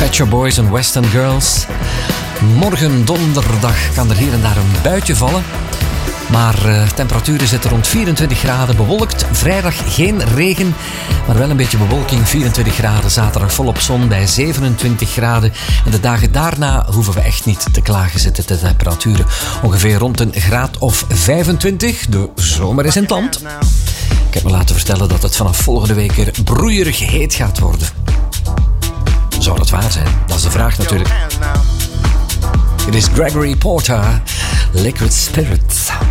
Pet Shop Boys en Western Girls. Morgen donderdag kan er hier en daar een buitje vallen. Maar temperaturen zitten rond 24 graden, bewolkt. Vrijdag geen regen, maar wel een beetje bewolking. 24 graden, zaterdag volop zon bij 27 graden. En de dagen daarna hoeven we echt niet te klagen, zitten de temperaturen ongeveer rond een graad of 25. De zomer is in het land. Ik heb me laten vertellen dat het vanaf volgende week weer broeierig heet gaat worden. Zou dat waar zijn? Dat is de vraag natuurlijk. Het is Gregory Porter, Liquid Spirits.